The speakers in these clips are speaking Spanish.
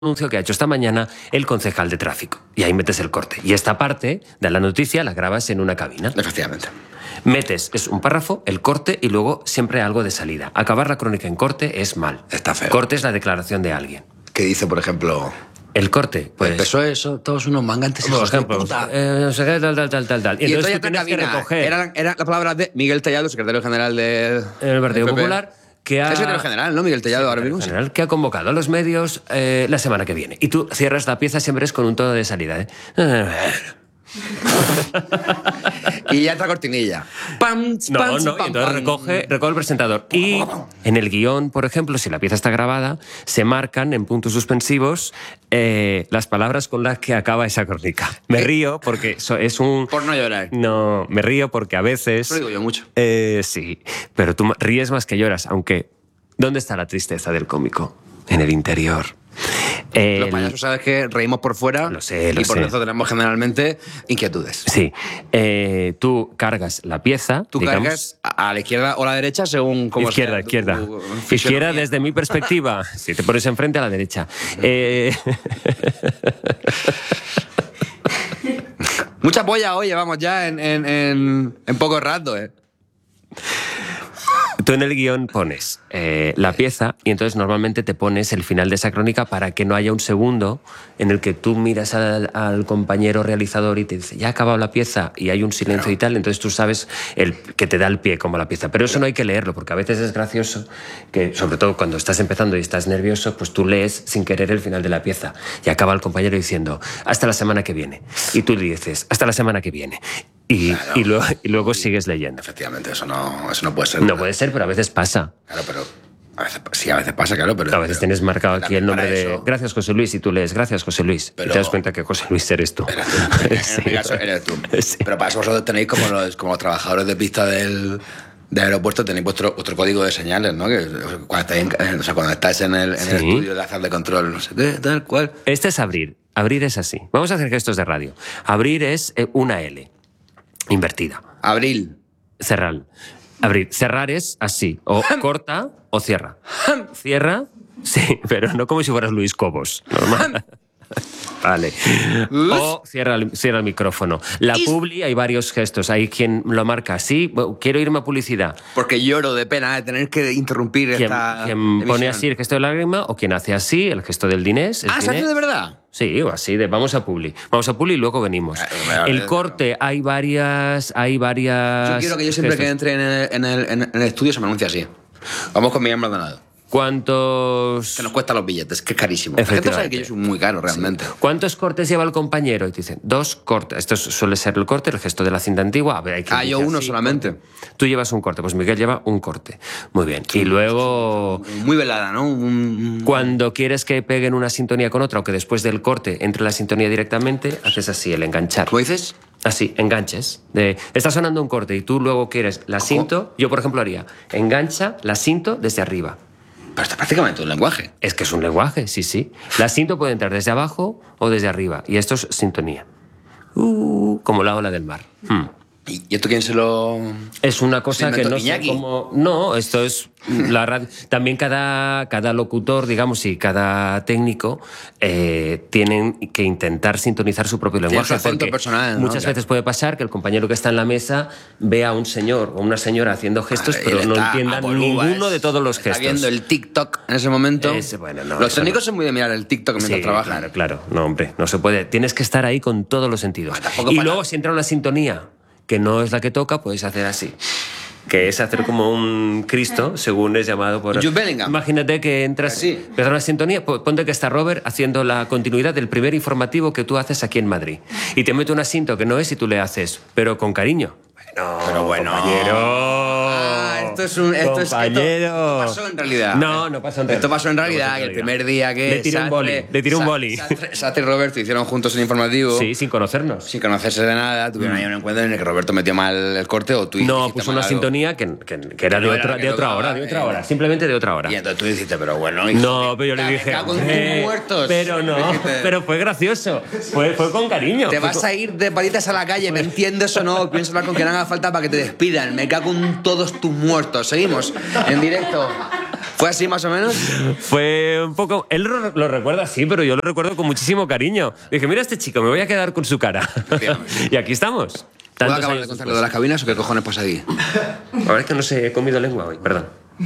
anuncio que ha hecho esta mañana el concejal de tráfico. Y ahí metes el corte. Y esta parte de la noticia la grabas en una cabina. Efectivamente. Metes, es un párrafo, el corte y luego siempre algo de salida. Acabar la crónica en corte es mal. Está feo. Corte es la declaración de alguien. ¿Qué dice, por ejemplo? El corte, pues... El PSOE, eso, todos unos mangantes. Por ejemplo, no sé qué, tal. Y entonces tú tienes que recoger... Eran las palabras de Miguel Tellado, secretario general del Partido Popular, que ha... Es secretario general, ¿no? Miguel Tellado ahora mismo. General, que ha convocado a los medios la semana que viene. Y tú cierras la pieza siempre es con un tono de salida, Y ya entra cortinilla. No, entonces recoge el presentador. Y en el guión, por ejemplo, si la pieza está grabada, se marcan en puntos suspensivos las palabras con las que acaba esa crónica. Me río porque es un... Por no llorar. No, me río porque a veces... Lo digo yo mucho. Sí, pero tú ríes más que lloras, aunque... ¿Dónde está la tristeza del cómico? En el interior. Los payasos, sabes que reímos por fuera. Lo sé. Y por eso tenemos generalmente inquietudes. Sí. Tú cargas la pieza. Tú cargas a la izquierda o a la derecha según cómo izquierda. Izquierda desde mi perspectiva. Si te pones enfrente, a la derecha. Mucha polla hoy llevamos ya en poco rato, Tú en el guión pones la pieza y entonces normalmente te pones el final de esa crónica para que no haya un segundo en el que tú miras al compañero realizador y te dice, ya ha acabado la pieza y hay un silencio y tal, entonces tú sabes que te da el pie como la pieza. Pero eso no hay que leerlo porque a veces es gracioso que, sobre todo cuando estás empezando y estás nervioso, pues tú lees sin querer el final de la pieza y acaba el compañero diciendo, hasta la semana que viene. Y tú le dices, hasta la semana que viene. Y luego sigues leyendo. Efectivamente, eso no puede ser. No puede ser, pero a veces pasa. Claro, pero a veces pasa, claro, pero... A veces tienes marcado aquí el nombre de... Gracias, José Luis, y tú lees Gracias, José Luis. Pero, y te das cuenta que José Luis eres tú. En este caso eres tú. Sí. Pero para eso vosotros tenéis como los trabajadores de pista del aeropuerto, tenéis vuestro código de señales, ¿no? Que cuando estáis en el estudio de hacer de control, no sé qué, tal cual. Este es abrir. Abrir es así. Vamos a hacer gestos de radio. Abrir es una L. Invertida. Abril. Cerrar. Abrir. Cerrar es así. O corta o cierra. Cierra, sí, pero no como si fueras Luis Cobos. Normal. Vale. O cierra el micrófono. La publi hay varios gestos. Hay quien lo marca así. Quiero irme a publicidad. Porque lloro de pena de tener que interrumpir esta quien pone así el gesto de lágrima o quien hace así el gesto del dinés. ¿Se hace de verdad? Sí, o así de vamos a publi. Vamos a publi y luego venimos. El corte, hay varias... Yo quiero que yo siempre que entre en el estudio se me anuncie así. Vamos con Miguel Maldonado. ¿Cuántos...? Que nos cuestan los billetes, que es carísimo. La gente sabe que yo soy muy caro, realmente. Sí. ¿Cuántos cortes lleva el compañero? Y te dicen, 2 cortes. Esto suele ser el corte, el gesto de la cinta antigua. A ver, hay que yo uno así, solamente. Corte. Tú llevas un corte, pues Miguel lleva un corte. Muy bien. Sí, y luego... Muy velada, ¿no? Cuando quieres que peguen una sintonía con otra o que después del corte entre la sintonía directamente, haces así, el enganchar. ¿Cómo dices? Así, enganches. Está sonando un corte y tú luego quieres la cinto. Yo, por ejemplo, haría engancha la cinto desde arriba. Pero esto es prácticamente un lenguaje. Es que es un lenguaje, sí. La cinto puede entrar desde abajo o desde arriba. Y esto es sintonía. Como la ola del mar. ¿Y esto quién se lo...? Es una cosa que no sé cómo... No, esto es la radio. También cada locutor, digamos, y cada técnico tienen que intentar sintonizar su propio lenguaje. Tiene su acento personal, ¿no? Muchas veces puede pasar que el compañero que está en la mesa vea a un señor o una señora haciendo gestos, pero no entienda ninguno de todos los gestos. Está viendo el TikTok en ese momento. Los técnicos son muy de mirar el TikTok mientras trabajan. Claro. No, hombre, no se puede. Tienes que estar ahí con todos los sentidos. Y luego, si entra una sintonía que no es la que toca, puedes hacer así. Que es hacer como un Cristo, según es llamado por... Jude Bellingham. Imagínate que entras... Empezar una sintonía, ponte que está Robert haciendo la continuidad del primer informativo que tú haces aquí en Madrid. Y te mete un asinto que no es y tú le haces, pero con cariño. Pero bueno, compañero. Esto pasó en realidad. No pasó en realidad. Esto pasó en realidad, que el primer día que... Le tiré un boli. Sastre y Roberto hicieron juntos el informativo. Sí, sin conocernos. Sin conocerse de nada. Tuvieron ahí un encuentro en el que Roberto metió mal el corte o tú... No, puso una sintonía que era de otra hora. Simplemente de otra hora. Y entonces tú dijiste, pero bueno... No, pero yo le dije... muertos. Pero no, pero fue gracioso. Fue con cariño. Te vas a ir de palitas a la calle, ¿me entiendes o no? Pienso hablar con quien haga falta para que te despidan. Me cago en todos tus muertos. Seguimos en directo. ¿Fue así más o menos? Fue un poco... Él lo recuerda así, pero yo lo recuerdo con muchísimo cariño. Dije, mira a este chico, me voy a quedar con su cara. Y aquí estamos. ¿Puedo acabar de contar lo de las cabinas o qué cojones pasa aquí? A ver, que no sé, he comido lengua hoy, perdón.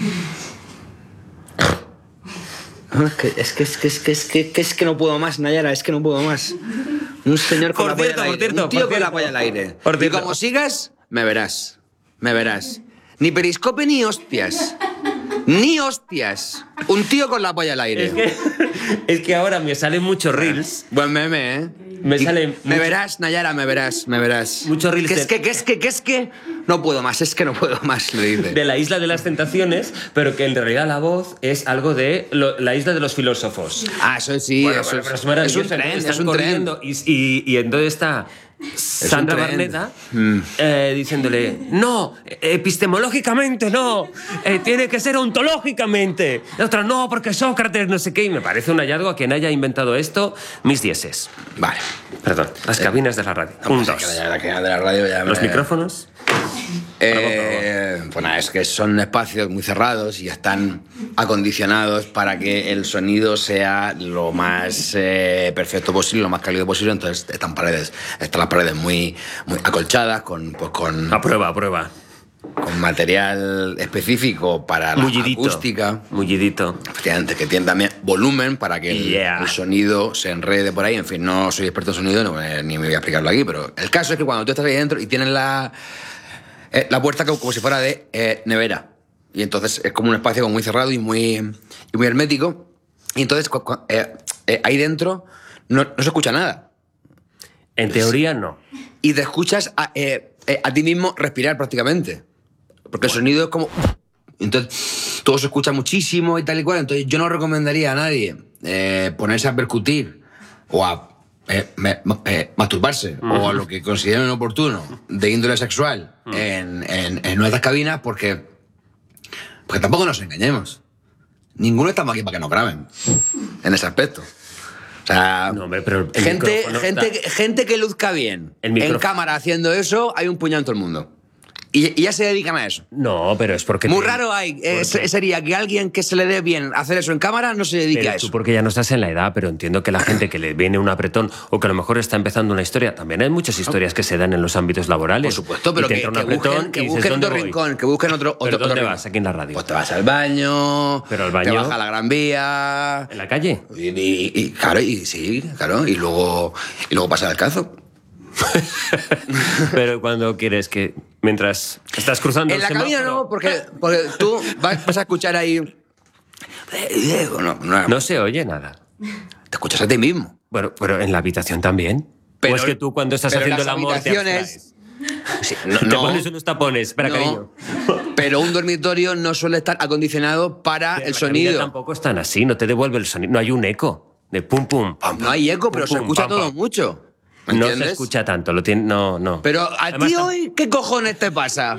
Es que no puedo más, Nayara, es que no puedo más. Un señor con la polla al aire. Un tío con la polla al aire. Y como sigas, me verás. Me verás. Ni periscope ni hostias. Ni hostias. Un tío con la polla al aire. Es que ahora me salen muchos reels. Buen meme, ¿eh? Me verás, Nayara, me verás. Muchos reels. Es que no puedo más, es que no puedo más, le dice. De la Isla de las Tentaciones, pero que en realidad la voz es algo de la Isla de los Filósofos. Ah, eso sí, bueno, eso pero es maravilloso. Es un tren. Y entonces está Sandra Barneda diciéndole, no, epistemológicamente no, tiene que ser ontológicamente. La otra, no, porque Sócrates no sé qué. Y me parece un hallazgo a quien haya inventado esto, mis dieces. Vale. Perdón, las cabinas de la radio. Los micrófonos. Pues nada, es que son espacios muy cerrados y están acondicionados para que el sonido sea lo más perfecto posible, lo más cálido posible. Entonces están las paredes muy acolchadas con A prueba. Con material específico para la acústica. Mullidito. Efectivamente, que tiene también volumen para que el sonido se enrede por ahí. En fin, no soy experto en sonido, ni me voy a explicarlo aquí, pero el caso es que cuando tú estás ahí dentro y tienes la puerta como si fuera de nevera. Y entonces es como un espacio muy cerrado y muy hermético. Y entonces ahí dentro no se escucha nada. En teoría no. Y te escuchas a ti mismo respirar prácticamente. Porque el sonido es como... Entonces todo se escucha muchísimo y tal y cual. Entonces yo no recomendaría a nadie ponerse a percutir o a masturbarse o a lo que consideren oportuno de índole sexual en nuestras cabinas porque tampoco nos engañemos. Ninguno estamos aquí para que nos graben en ese aspecto. O sea, no, hombre, pero gente que luzca bien en cámara haciendo eso, hay un puñado en todo el mundo. Y ya se dedican a eso. No, pero es porque... Muy raro sería que alguien que se le dé bien hacer eso en cámara no se dedique a eso. Tú porque ya no estás en la edad, pero entiendo que la gente que le viene un apretón o que a lo mejor está empezando una historia, también hay muchas historias que se dan en los ámbitos laborales. Por supuesto, pero que busquen otro rincón, que busquen otro ¿Pero dónde rincón. vas aquí en la radio? Pues te vas al baño, pero al baño, te vas a la Gran Vía... ¿En la calle? Claro, y luego pasar al cazo. Pero cuando quieres que... Mientras estás cruzando en la cabina no, porque tú vas a escuchar ahí... No se oye nada. Te escuchas a ti mismo. Bueno, pero en la habitación también. ¿O es que tú cuando estás haciendo el amor te abstraes? Sí, te pones unos tapones, espera, cariño. Pero un dormitorio no suele estar acondicionado para el sonido. Tampoco están así, no te devuelve el sonido. No hay un eco de pum pum. No hay eco, pero se escucha todo mucho. No se escucha tanto, no. Pero a además, ti hoy, ¿qué cojones te pasa?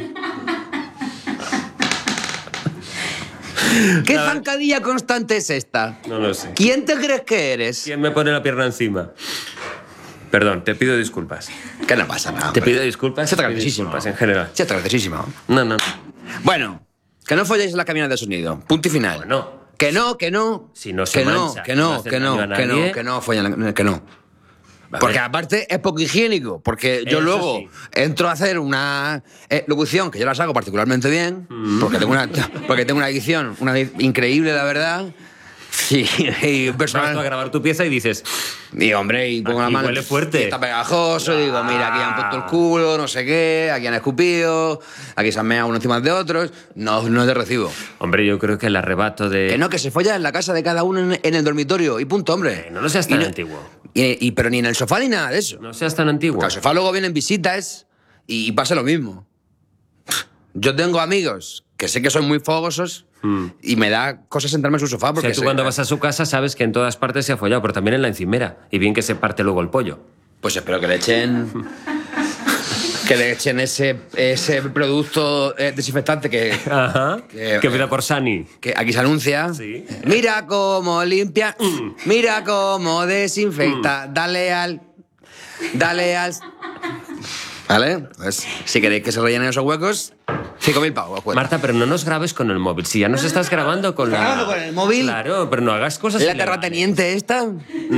¿Qué zancadilla constante es esta? No lo sé. ¿Quién te crees que eres? ¿Quién me pone la pierna encima? Perdón, te pido disculpas. Que no pasa nada. Te pido disculpas. Se trata graciosísimo. Disculpas en general. Se trata graciosísimo. No. Bueno, que no folléis en las cabinas de sonido. Punto y final. Bueno. Que no. Si no se mancha, que no follen, que no. Vale. Porque aparte es poco higiénico, porque yo luego entro a hacer una locución, que yo las hago particularmente bien, porque tengo una edición increíble, la verdad. Y personal. Vas a grabar tu pieza y dices... Y hombre, y pongo la mano... huele fuerte. Y está pegajoso, y digo, mira, aquí han puesto el culo, no sé qué, aquí han escupido, aquí se han meado unos encima de otros, no te recibo. Hombre, yo creo que el arrebato de... Que se folla en la casa de cada uno en el dormitorio, y punto, hombre. No seas tan antiguo. Pero ni en el sofá ni nada de eso. No seas tan antiguo. Al sofá luego vienen visitas y pasa lo mismo. Yo tengo amigos que sé que son muy fogosos y me da cosas sentarme en su sofá. Porque tú cuando vas a su casa sabes que en todas partes se ha follado, pero también en la encimera. Y bien que se parte luego el pollo. Pues espero que le echen... que le echen ese producto desinfectante que empieza por Sani. Que aquí se anuncia. Sí. Mira cómo limpia, mira cómo desinfecta, dale al... ¿Vale? Pues si queréis que se rellenen esos huecos, 5.000 pavos. Cuenta. Marta, pero no nos grabes con el móvil. Si ya nos estás grabando con la... ¿Grabando con el móvil? Claro, pero no hagas cosas... ¿Es la terrateniente esta?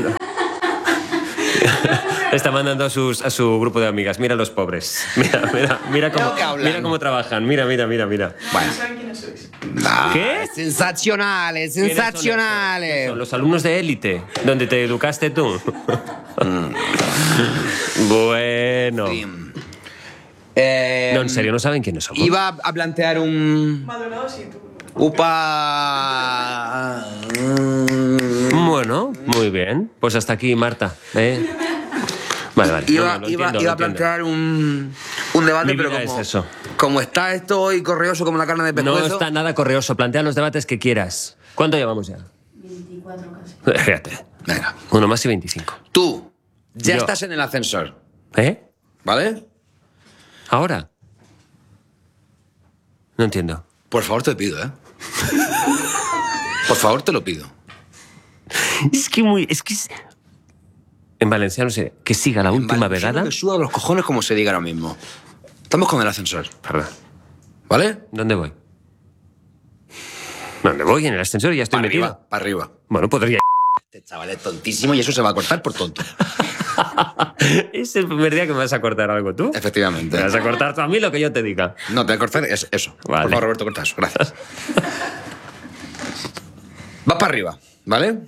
Está mandando a su grupo de amigas. Mira los pobres. Mira cómo trabajan. Mira. Bueno. ¿Saben quiénes sois? ¿Qué? Sensacionales. Son los alumnos de élite, donde te educaste tú. Bueno. Sí. No, en serio, no saben quiénes somos. Iba a plantear un... Maldonado sí, tú. Upa... Bueno, muy bien. Pues hasta aquí, Marta. Vale. Iba Lo entiendo. a plantear un debate, Mi pero vida es eso. como está esto hoy correoso como la carne de pescuezo... No está nada correoso. Plantea los debates que quieras. ¿Cuánto llevamos ya? 24 casi. Fíjate. Venga. Uno más y 25. Tú ya Yo. estás en el ascensor, ¿Eh? ¿vale? ¿Ahora? No entiendo. Por favor te pido, ¿eh? Por favor te lo pido. Es que en valenciano se... Que siga la última vegada. Me suda los cojones como se diga ahora mismo. Estamos con el ascensor, Perdón. ¿vale? ¿Dónde voy? ¿Dónde voy? En el ascensor ya estoy metido. Para arriba. Bueno, podría... Este chaval es tontísimo y eso se va a cortar por tonto. Es el primer día que me vas a cortar algo tú. Efectivamente. Me vas a cortar tú a mí lo que yo te diga. No, te voy a cortar eso. Vale. Por favor, Roberto, corta eso. Gracias. Vas para arriba, ¿vale?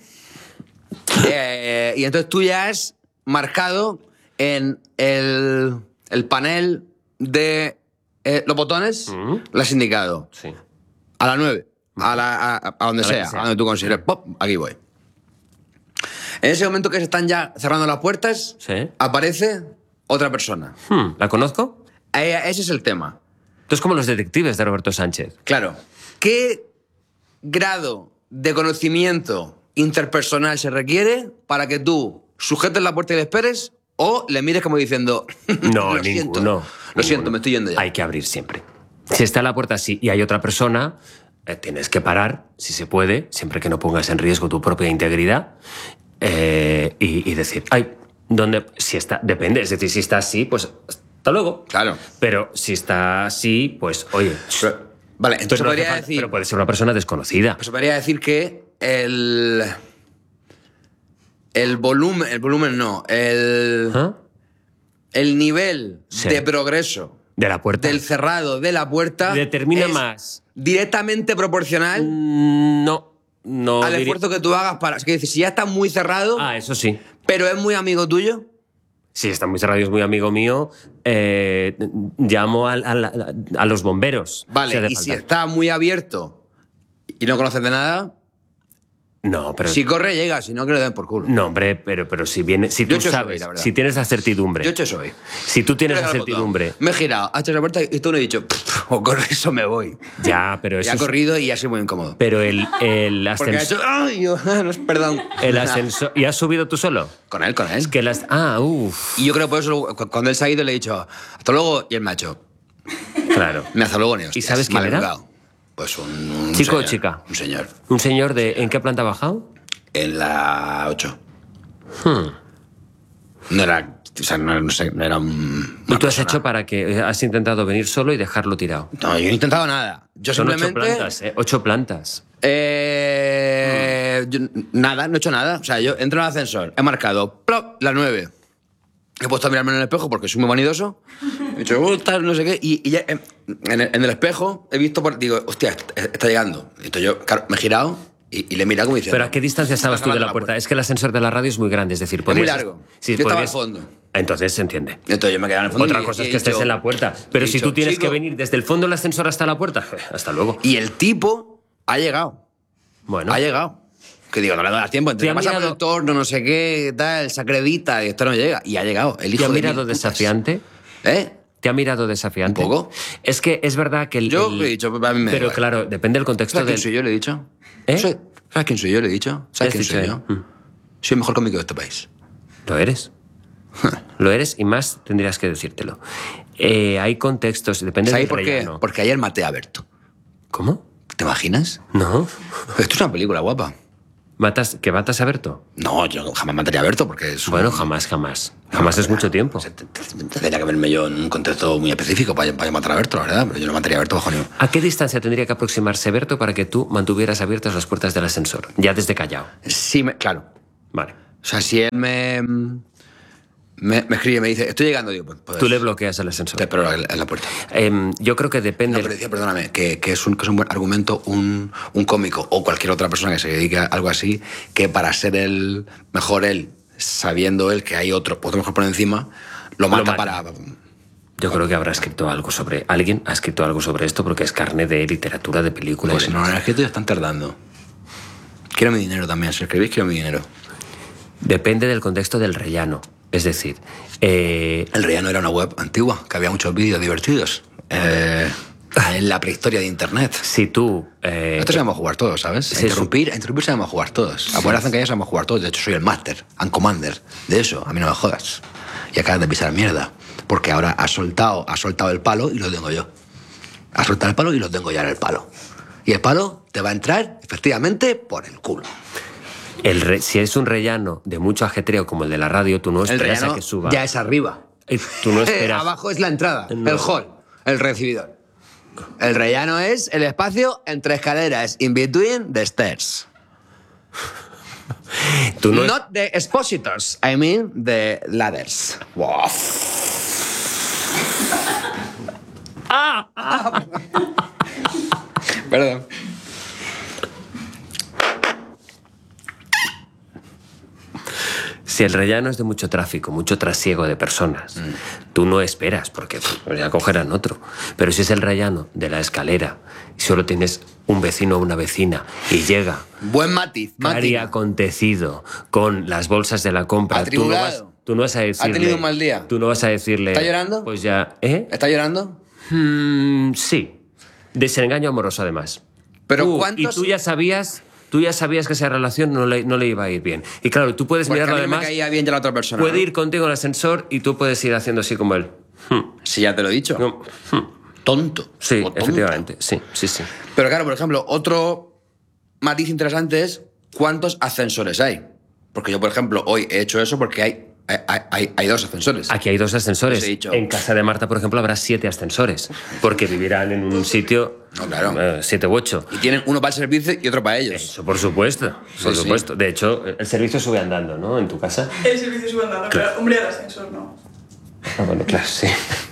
Y entonces tú ya has marcado en el panel de los botones, lo has indicado. Sí. A la 9, a donde A la sea, que sea. a donde tú consideres. ¡Pop! Aquí voy. En ese momento que se están ya cerrando las puertas, Sí. aparece otra persona. ¿La conozco? Ese es el tema. Tú es como los detectives de Roberto Sánchez. Claro. ¿Qué grado de conocimiento interpersonal se requiere para que tú sujetes la puerta y le esperes o le mires como diciendo... No, lo siento, ninguno. Lo siento, me estoy yendo ya. Hay que abrir siempre. Si está la puerta así y hay otra persona, tienes que parar, si se puede, siempre que no pongas en riesgo tu propia integridad, y decir, ay, ¿dónde? Si está, depende, es decir, si está así, pues hasta luego. Claro. Pero si está así, pues oye. Vale, entonces pero, no hace podría falta- decir... pero puede ser una persona desconocida. Pues podría decir que el volumen no, ¿Ah? el nivel Sí. de progreso De la puerta. del cerrado de la puerta Determina es más. directamente proporcional No al diría- esfuerzo que tú hagas para... Es que si ya está muy cerrado, Ah, eso sí. pero es muy amigo tuyo, Si está muy cerrado y es muy amigo mío, llamo a los bomberos. vale, si hace y si falta. está muy abierto y no conoces de nada, No, pero... si corre llega, si no que le den por culo. No, hombre, pero si viene... Si Yo he tú hecho eso sabes, hoy, la verdad. si tienes la certidumbre... Yo he hecho eso hoy. Si tú tienes la Pega el botón. certidumbre... Me he girado, ha hecho la puerta y tú no he dicho, o corre eso me voy. Ya, pero eso Ya ha es- corrido y ha sido muy incómodo. Pero el Porque ha ascensor... hecho, ay, yo, no, perdón. El ascensor... ¿Y has subido tú solo? Con él. Es que las... uff. Y yo creo que por eso cuando él se ha ido le he dicho, hasta luego, y él me ha hecho, Claro. me hasta luego, ni hostias, ¿Y sabes quién era? maleducado. Pues un ¿Chico o señor, chica? Un señor. Un señor de... ¿En qué planta ha bajado? En la 8. No era, o sea, no sé, no era un... ¿Y tú has hecho para que... Has intentado venir solo y dejarlo tirado? No, yo no he intentado nada. Yo Son 8 simplemente... plantas, ¿eh? 8 plantas. Nada, no he hecho nada. O sea, yo entro en el ascensor, he marcado plop, la 9. He puesto a mirarme en el espejo porque soy muy vanidoso. He dicho, tal, no sé qué. Y ya en el espejo he visto, digo, hostia, está llegando. Entonces yo, claro, me he girado y le he mirado como diciendo... ¿Pero a qué distancia estabas tú de la puerta? Es que el ascensor de la radio es muy grande, es decir, Es muy podrías... largo. Sí, Yo estaba al podrías- fondo. Entonces se entiende. Entonces yo me quedaba en el fondo. Otra y- cosa y es he que estés dicho- en la puerta. Pero he si dicho, tú tienes "Chico". que venir desde el fondo del ascensor hasta la puerta, hasta luego. Y el tipo ha llegado. Bueno, Ha llegado. Que digo, no le das tiempo. ¿Te ha Entonces pasa por mirado- el torno, no sé qué, tal, se acredita y esto no llega. Y ha llegado. El hijo ¿te ha de mirado mil putas. desafiante? ¿Eh? ¿Te ha mirado desafiante? Un poco. Es que es verdad que el... Yo el- le he dicho, a mí me da Pero igual. claro, depende del contexto ¿Sabes quién del... soy yo? Le he dicho. ¿Eh? ¿Sabes quién soy yo? Le he dicho. ¿Sabes ¿Qué quién has soy dicho yo? él? Soy el mejor cómico de este país. Lo eres. Lo eres y más tendrías que decírtelo. Hay contextos, depende ¿Sabes del por qué? relleno. Porque ayer maté a Berto. ¿Cómo? ¿Te imaginas? No. Esto es una película guapa. ¿Matas a Berto? No, yo jamás mataría a Berto porque es... Bueno, jamás. Jamás es mucho tiempo. Tendría que verme yo en un contexto muy específico para matar a Berto, la verdad. Pero yo no mataría a Berto bajo ningún... ¿A qué distancia tendría que aproximarse Berto para que tú mantuvieras abiertas las puertas del ascensor? Ya desde Callao. Sí, claro. Vale. O sea, si él me escribe y me dice, estoy llegando, digo, pues tú le bloqueas el ascensor. Te espero en la puerta. Yo creo que depende... No, pero decía, perdóname, que es un buen argumento un cómico o cualquier otra persona que se dedique a algo así, que para ser el mejor él, sabiendo él que hay otro mejor por encima, lo mata para... Yo creo que habrá escrito algo sobre... Alguien ha escrito algo sobre esto porque es carne de literatura, de película. Pues si no lo han escrito ya están tardando. Quiero mi dinero también, si escribís quiero mi dinero. Depende del contexto del rellano. Es decir... El Rellano era una web antigua, que había muchos vídeos divertidos. En la prehistoria de Internet. Si tú... Nosotros sabemos jugar todos, ¿sabes? A interrumpir sabemos jugar todos. A poner la zancadilla sabemos jugar todos. De hecho, soy el Master and Commander de eso. A mí no me jodas. Y acabas de pisar mierda. Porque ahora has soltado el palo y lo tengo yo. Has soltado el palo y lo tengo ya en el palo. Y el palo te va a entrar, efectivamente, por el culo. Si es un rellano de mucho ajetreo como el de la radio, tú no esperas a que suba. Ya es arriba. Tú no esperas. Abajo es la entrada, no. El hall, el recibidor. El rellano es el espacio entre escaleras, in between the stairs. Tú no Not the expositors, I mean the ladders. Wow. Perdón. Si el rellano es de mucho tráfico, mucho trasiego de personas, tú no esperas, porque ya cogerán otro. Pero si es el rellano de la escalera y solo tienes un vecino o una vecina y llega... Buen matiz. Cari acontecido con las bolsas de la compra. Tú no vas a decirle... ¿Ha tenido un mal día? Tú no vas a decirle... ¿Está llorando? Pues ya... ¿Eh? ¿Está llorando? Sí. Desengaño amoroso, además. Pero ¿cuántos...? Y tú ya sabías que esa relación no le iba a ir bien. Y claro, tú puedes Porque mirarlo a mí además... me caía bien ya la otra persona. Puede ¿no? ir contigo en el ascensor y tú puedes ir haciendo así como él. Si ya te lo he dicho. No. Tonto. Sí, O tonta. efectivamente. Sí. Pero claro, por ejemplo, otro matiz interesante es cuántos ascensores hay. Porque yo, por ejemplo, hoy he hecho eso porque hay dos ascensores. Aquí hay dos ascensores. Os he dicho. En casa de Marta, por ejemplo, habrá 7 ascensores. Porque vivirán en un sitio... No, claro. 7 u 8. Y tienen uno para el servicio y otro para ellos. Eso, por supuesto. Por Sí. supuesto. De hecho, el servicio sube andando, ¿no? En tu casa. El servicio sube andando, pero hombre, al ascensor no. Ah, bueno, claro, sí.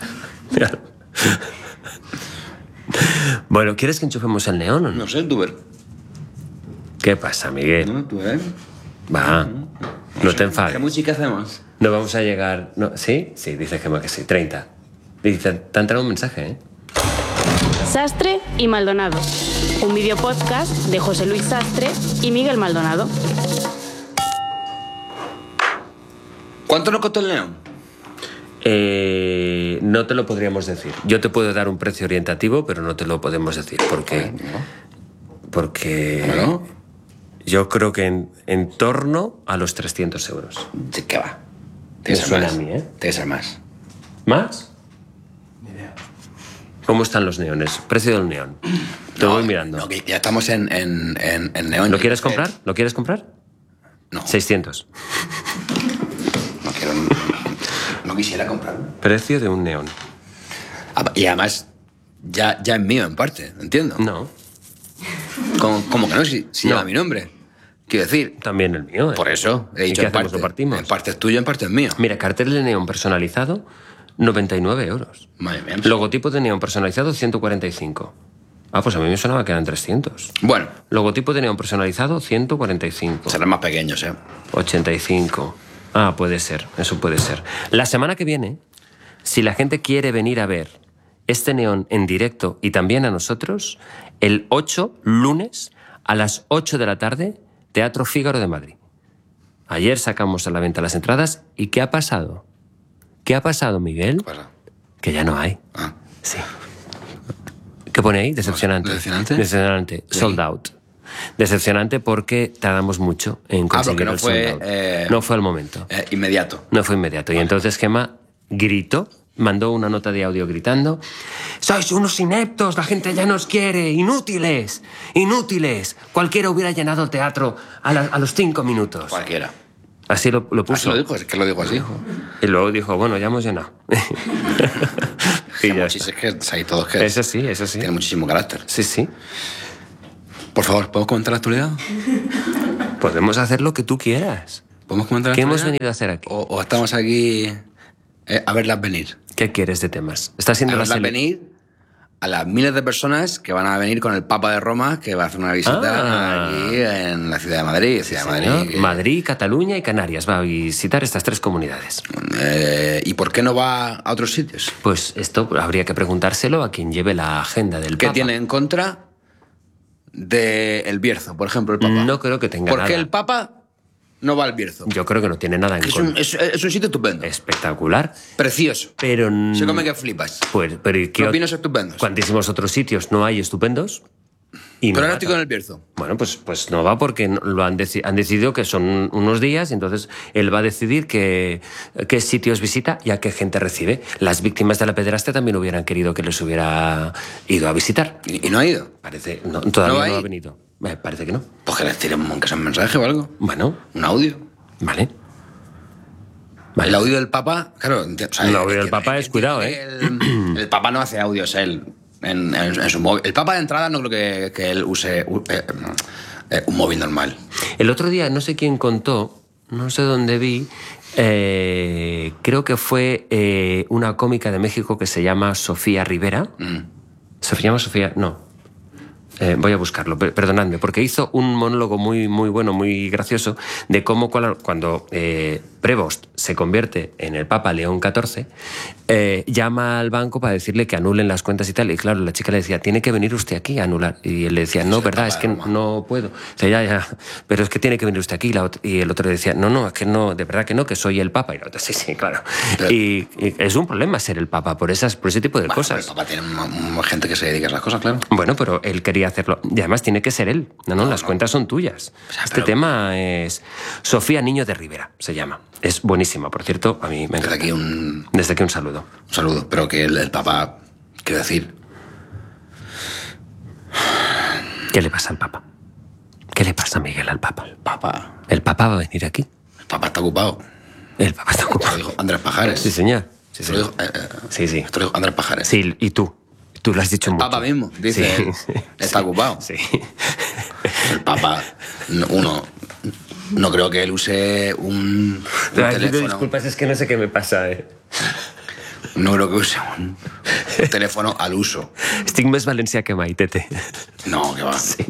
Bueno, ¿quieres que enchufemos el neón o no? No sé, tú ver. ¿Qué pasa, Miguel? No, tú ver. Va. No te enfades. ¿Qué música hacemos? No vamos a llegar... No, ¿sí? Sí, dice que sí. 30. Dice, te ha entrado un mensaje, ¿eh? Sastre y Maldonado. Un videopodcast de José Luis Sastre y Miguel Maldonado. ¿Cuánto nos costó el neón? No te lo podríamos decir. Yo te puedo dar un precio orientativo, pero no te lo podemos decir. Porque... ¿Bueno? Yo creo que en torno a los 300 euros. ¿De qué va? Me suena a mí, ¿eh? Tiene que ser más. ¿Más? Ni idea. ¿Cómo están los neones? Precio del neón. Te voy mirando. No, que ya estamos en neón. ¿Lo quieres comprar? ¿Lo quieres comprar? No. 600. No quiero... No quisiera comprarlo. Precio de un neón. Y además, ya es mío en parte, entiendo. No. ¿Cómo que no? Si No. lleva mi nombre. Quiero decir, También el mío. ¿eh? por eso he ¿Y dicho qué en hacemos? parte. ¿Lo partimos? En parte es tuyo, en parte es mío. Mira, cartel de neón personalizado, 99 euros. Madre mía. Logotipo de neón personalizado, 145. Ah, pues a mí me sonaba que eran 300. Bueno, Logotipo de neón personalizado, 145. serán más pequeños, ¿eh? 85. Ah, puede ser, eso puede ser. La semana que viene, si la gente quiere venir a ver este neón en directo y también a nosotros, el 8, lunes, a las 8 de la tarde, Teatro Fígaro de Madrid. Ayer sacamos a la venta las entradas y ¿qué ha pasado? ¿Qué ha pasado, Miguel? ¿Qué pasa? Que ya no hay. Ah. Sí. ¿Qué pone ahí? Decepcionante. ¿Decepcionante? Decepcionante. Sí. Sold out. Decepcionante porque tardamos mucho en conseguir porque no el fue, sold out. No fue el momento. Inmediato. No fue inmediato. Y entonces Gemma gritó mandó una nota de audio gritando: «¡Sois unos ineptos! ¡La gente ya nos quiere! ¡Inútiles! ¡Inútiles! Cualquiera hubiera llenado el teatro a los 5 minutos». Cualquiera. Así lo puso. Así lo dijo, es que lo dijo así. Y luego dijo: «Bueno, ya hemos llenado». Y ya está. Es que hay todos que... Eso sí, eso sí. Tiene muchísimo carácter. Sí, sí. Por favor, ¿podemos comentar la actualidad? Podemos hacer lo que tú quieras. ¿Podemos comentar la ¿Qué actualidad? hemos venido a hacer aquí? ¿O estamos aquí a verlas venir? ¿Qué quieres de temas? Está siendo A la verlas venir a las miles de personas que van a venir con el Papa de Roma, que va a hacer una visita aquí en la ciudad de Madrid. Madrid, Cataluña y Canarias. Va a visitar estas 3 comunidades. ¿Y por qué no va a otros sitios? Pues esto habría que preguntárselo a quien lleve la agenda del ¿Qué Papa. tiene en contra del Bierzo, por ejemplo, el Papa? No creo que tenga ¿Por nada. qué el Papa no va al Bierzo? Yo creo que no tiene nada en contra. Es un sitio estupendo. Espectacular. Precioso. Pero... Se come que flipas. Pues, pero ¿y qué Los vinos estupendos. ¿Cuantísimos otros sitios no hay estupendos? Y Pero no no va estoy con el Bierzo. Bueno, pues no va porque han decidido que son unos días y entonces él va a decidir qué sitios visita y a qué gente recibe. Las víctimas de la pederastia también hubieran querido que les hubiera ido a visitar. ¿Y no ha ido? Parece, no, todavía ¿No no va ha venido. Parece que no. Pues que les tiren aunque sea un mensaje o algo. Bueno, Un audio. vale. El audio del Papa, claro. El audio del Papa es cuidado, El Papa no hace audios él en su móvil. El Papa de entrada no creo que él use un móvil normal. El otro día, no sé quién contó, no sé dónde vi, creo que fue una cómica de México que se llama Sofía Rivera. ¿Se llama Sofía? No. Voy a buscarlo, perdonadme, porque hizo un monólogo muy, muy bueno, muy gracioso, de cómo cuando Prevost se convierte en el Papa León XIV, llama al banco para decirle que anulen las cuentas y tal. Y claro, la chica le decía: «Tiene que venir usted aquí a anular». Y él le decía: «No, verdad, es que no puedo». Dice: ya, pero es que tiene que venir usted aquí. Y el otro le decía: «No, es que no, de verdad que no, que soy el Papa». Y la otra: sí, claro. Pero, y es un problema ser el Papa por ese tipo de cosas. El Papa tiene gente que se dedica a esas cosas, claro. Bueno, pero él quería hacerlo. Y además tiene que ser él. No, las cuentas son tuyas. O sea, este tema es... Sofía Niño de Rivera se llama. Es buenísima, por cierto. A mí me encanta. Desde aquí un saludo. Un saludo. Pero que el Papa, quiero decir... ¿Qué le pasa al Papa? ¿Qué le pasa, Miguel, al Papa? El Papa va a venir aquí. El Papa está ocupado. El Papa está ocupado. Esto lo dijo Andrés Pajares. Sí, señor. Sí, Esto lo dijo, sí. Esto lo dijo Andrés Pajares. Sí, y tú. Tú lo has dicho mucho. El Papa mismo, dice, está ocupado. Sí. El Papa, no creo que él use un teléfono. Disculpas, es que no sé qué me pasa, No creo que use un teléfono al uso. Estic més valencià que mai, tete. No, que va. Sí.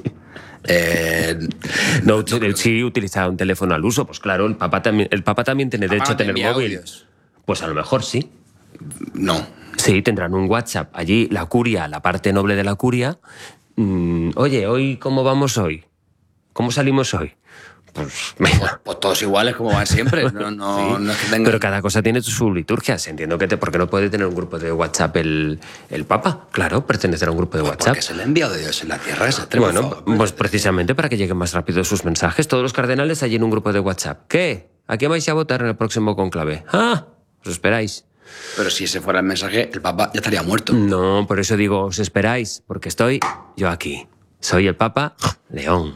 No, sí utilizaba un teléfono al uso, pues claro, el Papa también tiene derecho a tener móvil. Audios. Pues a lo mejor sí. No. Sí, tendrán un WhatsApp. Allí la curia, la parte noble de la curia. Oye, ¿hoy cómo vamos hoy? ¿Cómo salimos hoy? Pues todos iguales como van siempre. No es que tengan... Pero cada cosa tiene su liturgia. Entiendo porque no puede tener un grupo de WhatsApp el Papa. Claro, pertenecer a un grupo de WhatsApp. Porque es el enviado de Dios en la tierra. Bueno, pues precisamente para que lleguen más rápido sus mensajes. Todos los cardenales allí en un grupo de WhatsApp. ¿Qué? ¿A qué vais a votar en el próximo conclave? Os esperáis. Pero si ese fuera el mensaje, el Papa ya estaría muerto. No, por eso digo, os esperáis, porque estoy yo aquí. Soy el Papa León.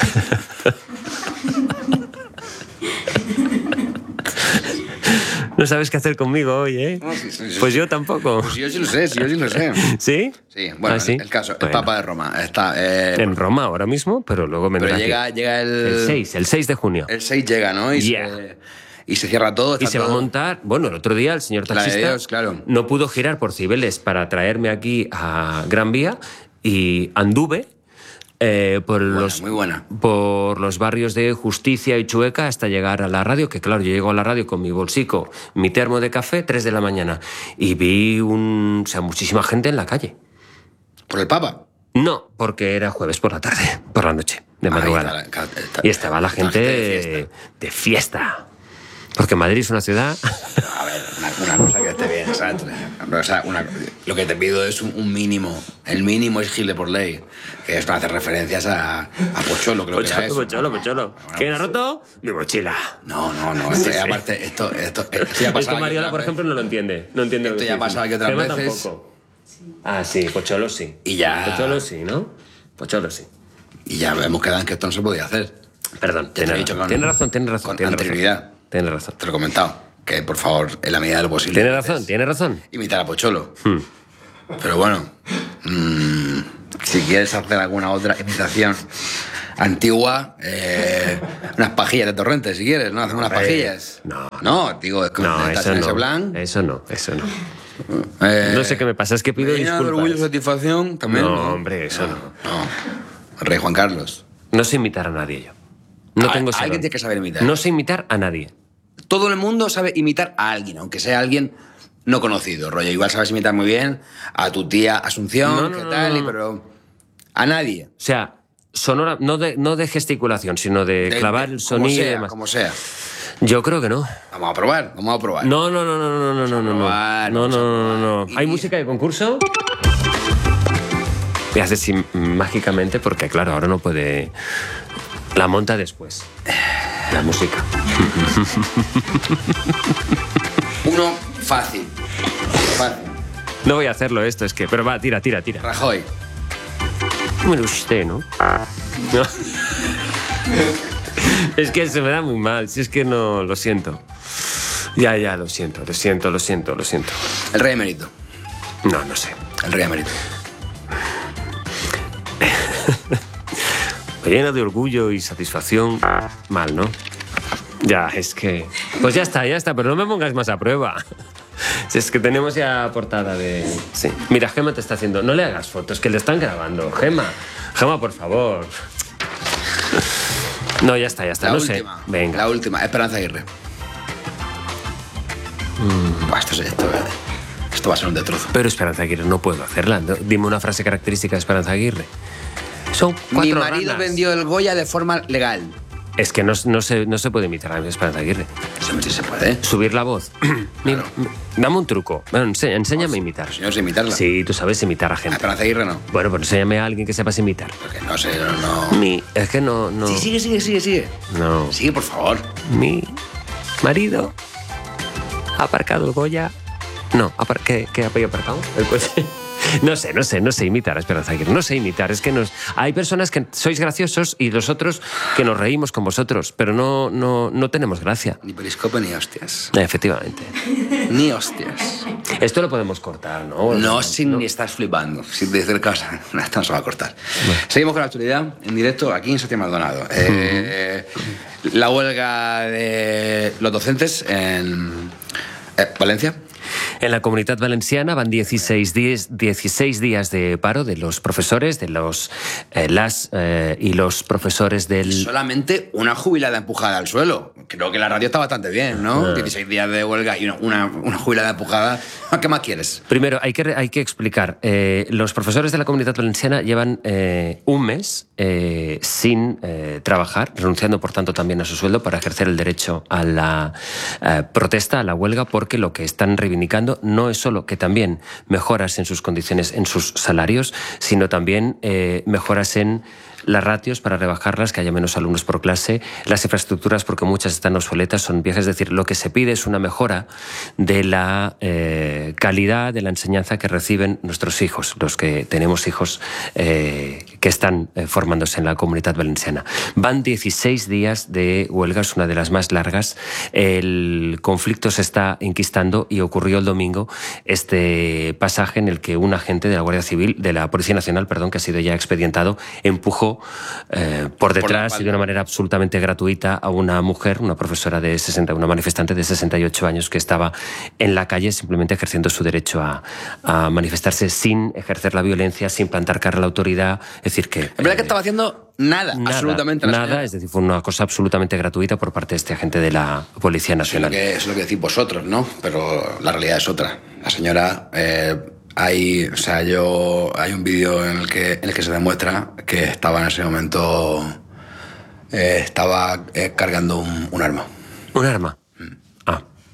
No sabes qué hacer conmigo hoy, ¿eh? No, sí, pues yo tampoco. Pues yo sí lo sé, ¿Sí? Sí, bueno, sí? El caso, el Papa de Roma está... en Roma ahora mismo, pero luego vendrá aquí. Llega el 6 de junio. El 6 llega, ¿no? Y se cierra todo. Y se va a montar... Bueno, el otro día el señor taxista no pudo girar por Cibeles para traerme aquí a Gran Vía y anduve por los barrios de Justicia y Chueca hasta llegar a la radio, que claro, yo llego a la radio con mi bolsico, mi termo de café, 3 de la mañana, y vi muchísima gente en la calle. ¿Por el Papa? No, porque era jueves por la tarde, por la noche, de madrugada. Y estaba la gente de fiesta. Porque Madrid es una ciudad... A ver, una cosa que esté bien, ¿sabes? O sea, lo que te pido es un mínimo. El mínimo es Gile por ley. Que es no hacer referencias a Pocholo, creo que era eso. Pocholo. ¿Quién ha roto? Mi mochila. No. Aparte, esto ya ha pasado. Es que Mariola, por ejemplo, no lo entiende. No entiende esto ya ha pasado aquí otras Gemma veces. Tampoco. Ah, sí, Pocholo sí. Y ya... Pocholo sí, ¿no? Pocholo sí. Y ya hemos quedado en que esto no se podía hacer. Perdón, Tiene razón. Con anterioridad. Tienes razón. Te lo he comentado. Que, por favor, en la medida de lo posible... Tiene razón. Imitar a Pocholo. Pero bueno... si quieres hacer alguna otra imitación antigua, unas pajillas de Torrente, si quieres, ¿no? Hacer unas pajillas. No, digo, es como no, estás eso en no. ese plan. Eso no. No sé qué me pasa, es que pido ¿Llena de disculpas. orgullo y satisfacción también? No, hombre, eso no. El rey Juan Carlos. No sé imitar a nadie yo. No tengo ese Alguien don. tiene que saber imitar. No sé imitar a nadie. Todo el mundo sabe imitar a alguien, aunque sea alguien no conocido. Rollo, igual sabes imitar muy bien a tu tía Asunción, pero a nadie. O sea, sonora, no de gesticulación, sino de clavar el sonido y demás. Como sea. Yo creo que no. Vamos a probar. No. ¿Hay música de concurso? Y hace así mágicamente, porque claro, ahora no puede... La monta después. La música. Uno fácil. No voy a hacerlo esto, es que... Pero va, tira. Rajoy. Bueno, usted, ¿no? No. Es que se me da muy mal, si es que no... Lo siento. Ya, lo siento. El rey emérito. No sé. El rey emérito. Lleno de orgullo y satisfacción. Mal, ¿no? Ya, es que... Pues ya está, pero no me pongas más a prueba. Si es que tenemos ya portada de... Sí. Mira, Gemma te está haciendo... No le hagas fotos, que le están grabando. Gemma, por favor. No, ya está. La no última. sé. Venga. La última. Esperanza Aguirre. Buah, esto va a ser un destrozo. Pero Esperanza Aguirre, no puedo hacerla. Dime una frase característica de Esperanza Aguirre. Son 4 Mi marido ranas. vendió el Goya de forma legal. Es que no se puede imitar a Esperanza Aguirre. Sí se puede. Subir la voz. Mira, dame un truco. Bueno, enséñame a imitar. Si no sé imitarla. Sí, tú sabes imitar a A gente. Esperanza Aguirre no. Bueno, pues enséñame a alguien que sepas imitar. Porque no sé, no. Es que no... Sí, sigue. No. Sigue, por favor. Mi marido ha aparcado el Goya... No, ¿qué había aparcado? El coche. No sé imitar a Esperanza Aguirre. No sé imitar. Es que hay personas que sois graciosos y los otros que nos reímos con vosotros, pero no tenemos gracia. Ni periscope ni hostias. Efectivamente. Ni hostias. Esto lo podemos cortar, ¿no? No, sin ni estás flipando. Sin decir cosas. Esto no se va a cortar. Bueno. Seguimos con la actualidad en directo aquí en Santiago Maldonado. La huelga de los docentes en Valencia. En la Comunitat Valenciana van 16 días de paro de los profesores, de y los profesores del... Solamente una jubilada empujada al suelo. Creo que la radio está bastante bien, ¿no? 16 días de huelga y una jubilada empujada. ¿Qué más quieres? Primero, hay que explicar. Los profesores de la Comunitat Valenciana llevan un mes sin trabajar, renunciando, por tanto, también a su sueldo para ejercer el derecho a la protesta, a la huelga, porque lo que están reivindicando no es solo que también mejoras en sus condiciones, en sus salarios, sino también mejoras en las ratios para rebajarlas, que haya menos alumnos por clase, las infraestructuras, porque muchas están obsoletas, son viejas. Es decir, lo que se pide es una mejora de la calidad de la enseñanza que reciben nuestros hijos, los que tenemos hijos que están formándose en la Comunitat Valenciana. Van 16 días de huelga, es una de las más largas. El conflicto se está enquistando y ocurrió el domingo este pasaje en el que un agente de la Guardia Civil, de la Policía Nacional, perdón, que ha sido ya expedientado, empujó por detrás y de una manera absolutamente gratuita a una mujer, una profesora de una manifestante de 68 años que estaba en la calle simplemente ejerciendo su derecho a manifestarse sin ejercer la violencia, sin plantar cara a la autoridad. Es decir que... Es verdad que estaba haciendo nada, absolutamente nada. Es decir, fue una cosa absolutamente gratuita por parte de este agente de la Policía Nacional. Es lo que decís vosotros, ¿no? Pero la realidad es otra. La señora... hay un vídeo en el que se demuestra que estaba en ese momento cargando un arma. ¿Un arma? Ah, bueno.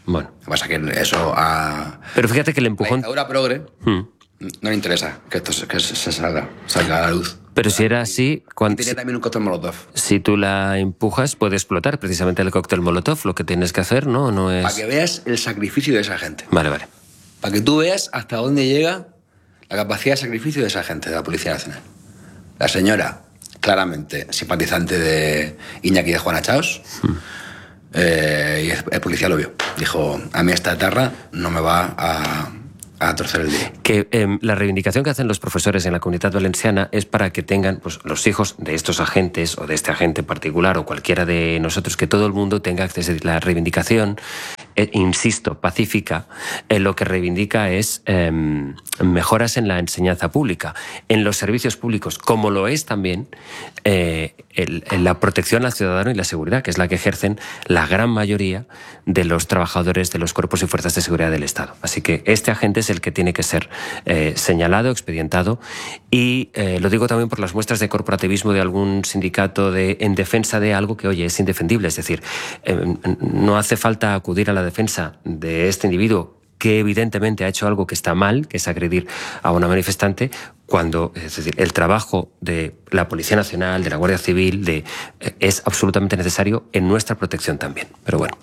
Lo que pasa es que eso a... Pero fíjate que el La empujón... dictadura progre no le interesa que esto que se salga a la luz. Pero si era así... Y tenía también un cóctel molotov. Si tú la empujas, puede explotar precisamente el cóctel molotov. Lo que tienes que hacer, no es... Para que veas el sacrificio de esa gente. Vale. Para que tú veas hasta dónde llega la capacidad de sacrificio de esa gente, de la Policía Nacional. La señora, claramente simpatizante de Iñaki de Juana Chaos, y el policía lo vio. Dijo, a mí esta etarra no me va a torcer el día. Que la reivindicación que hacen los profesores en la Comunitat Valenciana es para que tengan pues, los hijos de estos agentes o de este agente en particular o cualquiera de nosotros, que todo el mundo tenga acceso a la reivindicación, insisto, pacífica, lo que reivindica es mejoras en la enseñanza pública, en los servicios públicos, como lo es también la protección al ciudadano y la seguridad, que es la que ejercen la gran mayoría de los trabajadores de los cuerpos y fuerzas de seguridad del Estado. Así que este agente es el que tiene que ser señalado, expedientado, y lo digo también por las muestras de corporativismo de algún sindicato en defensa de algo que, oye, es indefendible. Es decir, no hace falta acudir a la defensa de este individuo que evidentemente ha hecho algo que está mal, que es agredir a una manifestante, cuando, es decir, el trabajo de la Policía Nacional, de la Guardia Civil, es absolutamente necesario en nuestra protección también. Pero bueno.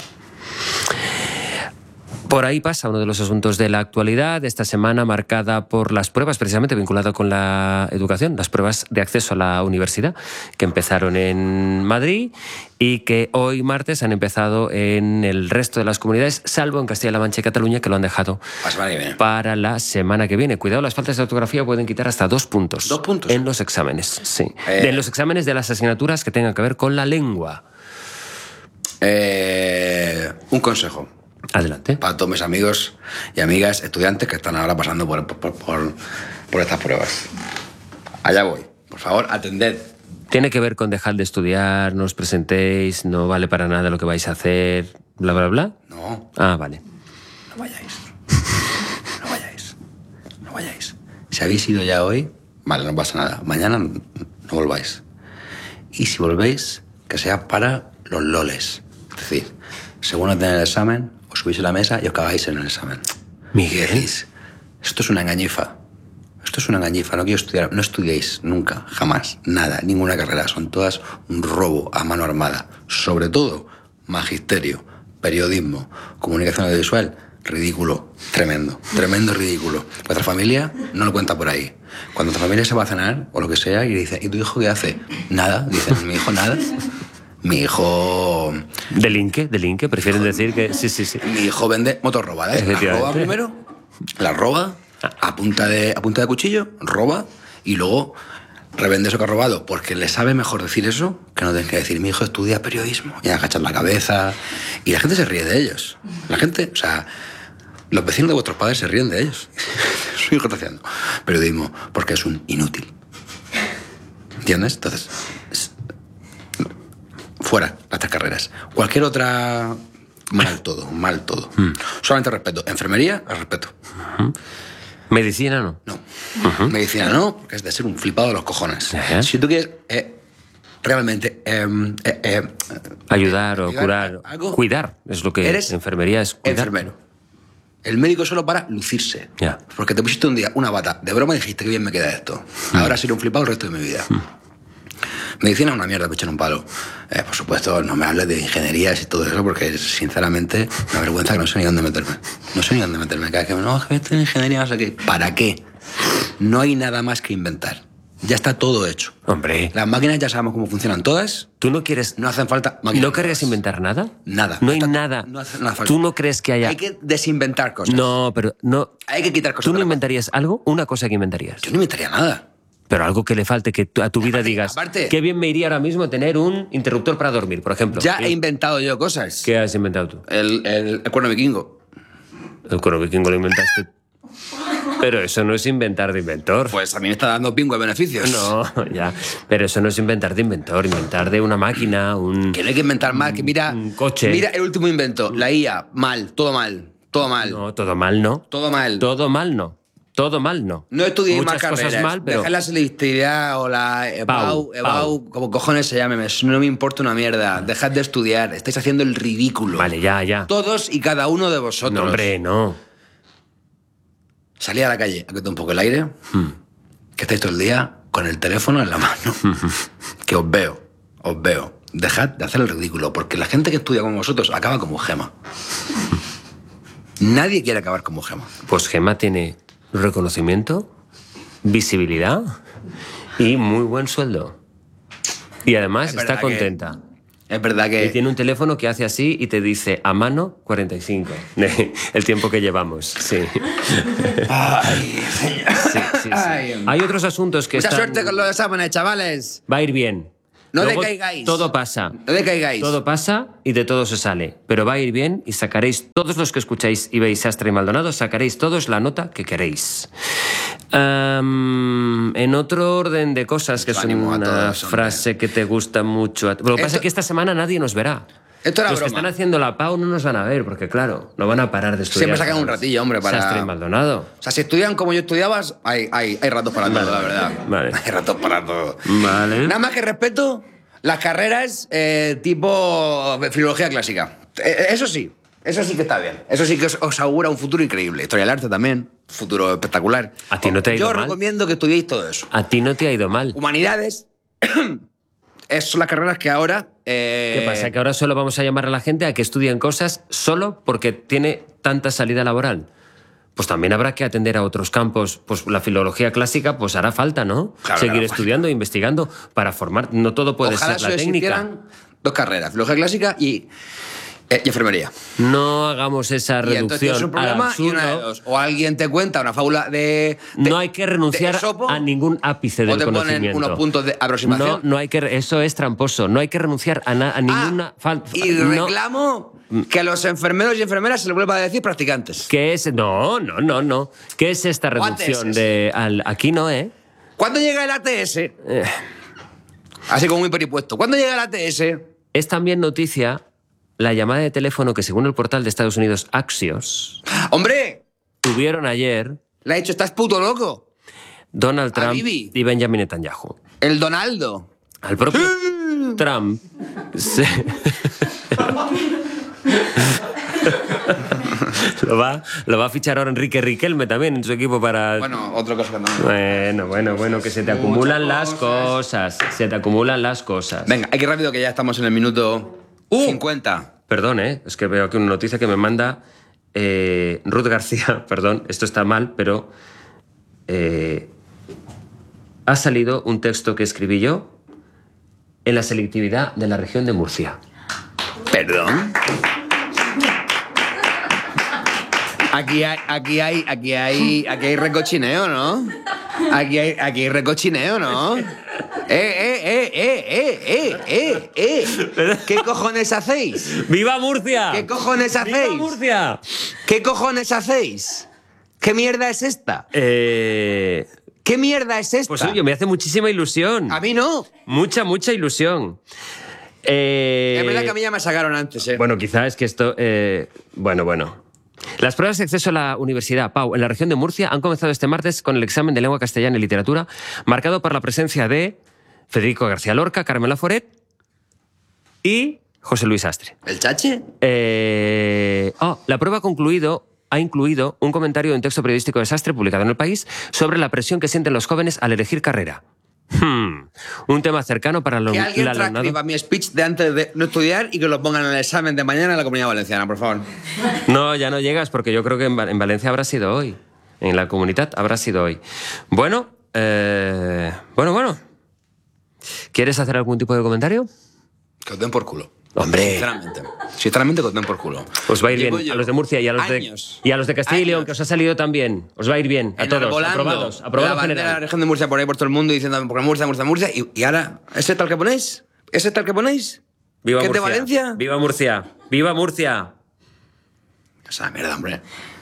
Por ahí pasa uno de los asuntos de la actualidad, esta semana marcada por las pruebas, precisamente vinculado con la educación, las pruebas de acceso a la universidad, que empezaron en Madrid y que hoy martes han empezado en el resto de las comunidades, salvo en Castilla-La Mancha y Cataluña, que lo han dejado para la semana que viene. Cuidado, las faltas de ortografía pueden quitar hasta 2 puntos. 2 puntos. En los exámenes, sí. En los exámenes de las asignaturas que tengan que ver con la lengua. Un consejo. Adelante. Para todos mis amigos y amigas estudiantes que están ahora pasando por estas pruebas. Allá voy. Por favor, atended. Tiene que ver con dejar de estudiar, no os presentéis, no vale para nada lo que vais a hacer, bla, bla, bla. No. Ah, vale. No vayáis. No vayáis. No vayáis. Si habéis ido ya hoy, vale, no pasa nada. Mañana no volváis. Y si volvéis, que sea para los loles. Es decir, según no tenéis el examen, os subís a la mesa y os cagáis en el examen. Miguel. Y decís, esto es una engañifa. Esto es una engañifa, no quiero estudiar. No estudiéis nunca, jamás, nada, ninguna carrera. Son todas un robo a mano armada. Sobre todo, magisterio, periodismo, comunicación audiovisual, ridículo, tremendo ridículo. Vuestra familia no lo cuenta por ahí. Cuando tu familia se va a cenar o lo que sea y dice, ¿y tu hijo qué hace? Nada, dicen, mi hijo nada. Mi hijo... Delinque, prefieren decir que... Sí. Mi hijo vende motos robadas. La roba primero, la roba, a punta de cuchillo, roba, y luego revende eso que ha robado, porque le sabe mejor decir eso que no tener que decir, mi hijo estudia periodismo, y agachar la cabeza, y la gente se ríe de ellos. La gente, o sea, los vecinos de vuestros padres se ríen de ellos. Su hijo está haciendo periodismo porque es un inútil. ¿Entiendes? Entonces... Fuera las 3 carreras. Cualquier otra, mal todo. Solamente respeto. Enfermería, al respeto. ¿Medicina no? No. Medicina no, porque es de ser un flipado de los cojones. Si tú quieres realmente... ayudar o curar. Algo, cuidar, es lo que eres enfermería es cuidar. Enfermero. El médico es solo para lucirse. Ya. Porque te pusiste un día una bata de broma y dijiste que bien me queda esto. Ahora seré un flipado el resto de mi vida. Medicina es una mierda, me echan un palo. Por supuesto, no me hables de ingenierías y todo eso, porque sinceramente me avergüenza que no sé ni dónde meterme. Cada vez que no, estoy en ingeniería, no sé qué. ¿Para qué? No hay nada más que inventar. Ya está todo hecho. Hombre. Las máquinas ya sabemos cómo funcionan todas. ¿Tú no quieres...? No hacen falta máquinas. ¿No querrías inventar nada? Nada. No hay nada. No hace nada falta. ¿Tú no crees que haya...? Hay que desinventar cosas. No, pero no... Hay que quitar cosas. ¿Tú no inventarías algo? Una cosa que inventarías. Yo no inventaría nada. Pero algo que le falte, que a tu vida digas, qué bien me iría ahora mismo tener un interruptor para dormir, por ejemplo. Ya he inventado yo cosas. ¿Qué has inventado tú? El cuerno vikingo. El cuerno vikingo lo inventaste. Pero eso no es inventar de inventor. Pues a mí me está dando pingo de beneficios. No, ya. Pero eso no es inventar de inventor. Inventar de una máquina, Que no hay que inventar más, que mira... Un coche. Mira el último invento, la IA. Mal, todo mal. No, todo mal no. Todo mal. Todo mal no. Todo mal, no. No estudiéis muchas más carreras. cosas mal, pero... Dejad la selectividad o la EBAU, como cojones se llame, no me importa una mierda. Dejad de estudiar, estáis haciendo el ridículo. Vale, ya. Todos y cada uno de vosotros. No, hombre, no. Salid a la calle, a que te un poco el aire, que estáis todo el día con el teléfono en la mano. Que os veo. Dejad de hacer el ridículo, porque la gente que estudia como vosotros acaba como Gema. Nadie quiere acabar como Gema. Pues Gema tiene reconocimiento, visibilidad y muy buen sueldo. Y además está contenta. Es verdad que... Y tiene un teléfono que hace así y te dice a mano 45. El tiempo que llevamos, sí. Ay, señor. Sí. Ay. Hay otros asuntos que Mucha están... suerte con los exámenes, chavales. Va a ir bien. No Luego decaigáis. Todo pasa. No decaigáis. Todo pasa y de todo se sale. Pero va a ir bien y sacaréis, todos los que escucháis y veis Sastre y Maldonado, sacaréis todos la nota que queréis. En otro orden de cosas, que es una frase que te gusta mucho. Lo que pasa es que esta semana nadie nos verá. Esto era Los broma. que están haciendo la PAU no nos van a ver, porque claro, no van a parar de estudiar. Siempre sacan un ratillo, hombre, para... Sastre y Maldonado. O sea, si estudian como yo estudiabas, hay ratos para todo, la verdad. Vale. Hay ratos para todo. Vale. Nada más que respeto las carreras tipo filología clásica. Eso sí que está bien. Eso sí que os augura un futuro increíble. Historia del arte también, futuro espectacular. ¿A ti no te ha ido Yo mal? recomiendo que estudiéis todo eso. A ti no te ha ido mal. Humanidades son las carreras que ahora... ¿Qué pasa? ¿Que ahora solo vamos a llamar a la gente a que estudien cosas solo porque tiene tanta salida laboral? Pues también habrá que atender a otros campos. Pues la filología clásica, pues hará falta, ¿no? Claro, seguir estudiando, investigando para formar. No todo puede Ojalá ser la solo técnica. existieran dos carreras, filología clásica y enfermería. No hagamos esa Y entonces reducción es un problema al y una de absurdo. dos. O alguien te cuenta una fábula de No hay que renunciar Esopo, a ningún ápice del o te ponen conocimiento. unos puntos de aproximación. No hay que... Eso es tramposo. No hay que renunciar a ninguna... Y no. reclamo que a los enfermeros y enfermeras se les vuelva a decir practicantes. ¿Qué es? No. ¿Qué es esta reducción ATS. de... Aquí no, ¿eh? ¿Cuándo llega el ATS? Así como muy peripuesto. ¿Cuándo llega el ATS? Es también noticia la llamada de teléfono que, según el portal de Estados Unidos Axios, ¡Hombre! tuvieron ayer Le ha dicho, ¿estás puto loco? Donald Trump Bibi. y Benjamin Netanyahu. El Donaldo. Al propio Trump se... lo va a fichar ahora Enrique Riquelme también en su equipo para... Bueno, otra cosa que no. Bueno, que se te acumulan las cosas. Se te acumulan las cosas. Venga, hay que ir rápido que ya estamos en el minuto 50. Perdón, es que veo aquí una noticia que me manda Ruth García. Perdón, esto está mal, pero ha salido un texto que escribí yo en la selectividad de la región de Murcia. ¿Perdón? Aquí hay recochineo, ¿no? Aquí hay recochineo, ¿no? ¿Qué cojones hacéis? ¡Viva Murcia! ¿Qué cojones hacéis? ¡Viva Murcia! ¿Qué cojones hacéis? ¿Qué mierda es esta? ¿Qué mierda es esta? Pues oye, me hace muchísima ilusión. A mí no. Mucha ilusión. Es verdad que a mí ya me sacaron antes, ¿eh? Bueno, quizás es que esto... Bueno. Las pruebas de acceso a la Universidad PAU en la región de Murcia han comenzado este martes con el examen de lengua castellana y literatura, marcado por la presencia de Federico García Lorca, Carmela Foret y José Luis Sastre. ¿El chache? La prueba ha incluido un comentario de un texto periodístico de Sastre publicado en El País sobre la presión que sienten los jóvenes al elegir carrera. Un tema cercano para que alguien transcriba mi speech de antes de no estudiar y que lo pongan en el examen de mañana en la Comunidad Valenciana, por favor. No, ya no llegas, porque yo creo que en Valencia habrá sido hoy. En la comunidad habrá sido hoy. Bueno. ¿Quieres hacer algún tipo de comentario? Que os den por culo. Hombre. Sinceramente que os den por culo. Os va a ir bien a los de Murcia y a los de Castilla y León, que os ha salido también. Os va a ir bien a todos. Aprobados la bandera general. de la región de Murcia por ahí por todo el mundo diciendo porque Murcia. Y ahora, ¿ese tal que ponéis? ¿Ese tal que ponéis? ¡Viva ¿Que Murcia! es de Valencia? ¡Viva Murcia! ¡Viva Murcia! Esa mierda, hombre.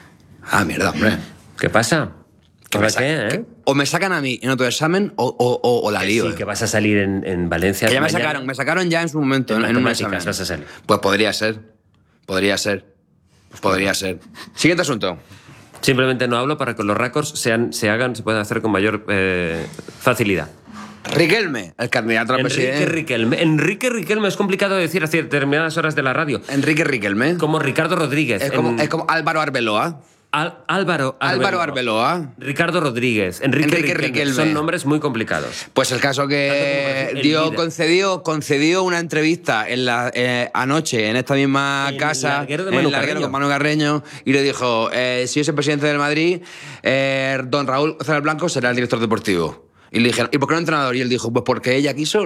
¿Qué pasa? O me sacan a mí en otro examen o la lío. Sí, que vas a salir en Valencia. Que ya mañana. me sacaron ya en su momento, en un examen. Vas a salir. Pues podría ser. Siguiente asunto. Simplemente no hablo para que los récords se puedan hacer con mayor facilidad. Riquelme, el candidato a la presidencia. Enrique Riquelme, es complicado decir a determinadas horas de la radio. Enrique Riquelme. Como Ricardo Rodríguez. Es como Álvaro Arbeloa. Álvaro Arbeloa. Ricardo Rodríguez. Enrique Riquelme. Son nombres muy complicados. Pues el caso que concedió una entrevista anoche en esta misma casa, en el larguero con Manu Carreño, y le dijo, si yo soy presidente del Madrid, don Raúl González Blanco será el director deportivo. Y le dijeron, ¿y por qué no entrenador? Y él dijo, pues porque ella quiso.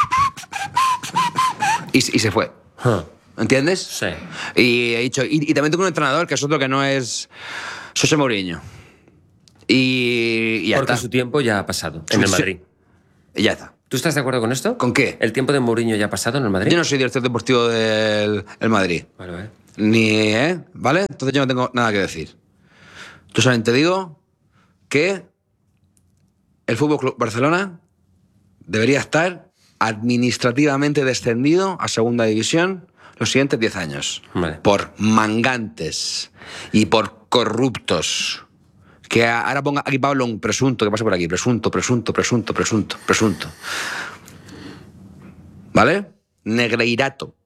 Y se fue. ¿Entiendes? Sí. Y he dicho, y también tengo un entrenador que es otro que no es José Mourinho. Y ya porque está. Su tiempo ya ha pasado en el Madrid. Y ya está. ¿Tú estás de acuerdo con esto? ¿Con qué? ¿El tiempo de Mourinho ya ha pasado en el Madrid? Yo no soy director deportivo del Madrid. Vale. Ni, ¿vale? Entonces yo no tengo nada que decir. Yo solamente digo que el Fútbol Club Barcelona debería estar administrativamente descendido a segunda división los siguientes 10 años. Vale. Por mangantes y por corruptos. Que ahora ponga aquí Pablo un presunto que pase por aquí. Presunto. ¿Vale? Negreirato.